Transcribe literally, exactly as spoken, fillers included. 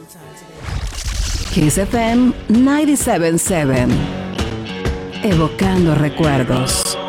Kiss F M noventa y siete punto siete. Evocando recuerdos.